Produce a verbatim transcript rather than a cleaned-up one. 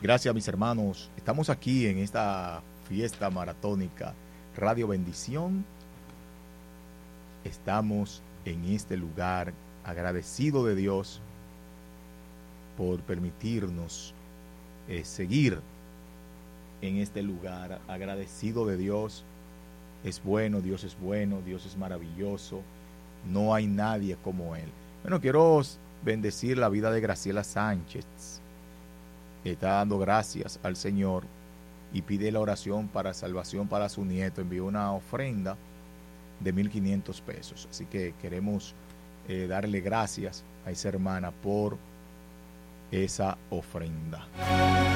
Gracias, mis hermanos. Estamos aquí en esta fiesta maratónica Radio Bendición. Estamos en este lugar agradecido de Dios por permitirnos eh, seguir en este lugar. Agradecido de Dios. Es bueno, Dios es bueno, Dios es maravilloso. No hay nadie como Él. Bueno, quiero bendecir la vida de Graciela Sánchez. Está dando gracias al Señor y pide la oración para salvación para su nieto. Envió una ofrenda de mil quinientos pesos. Así que queremos eh, darle gracias a esa hermana por esa ofrenda.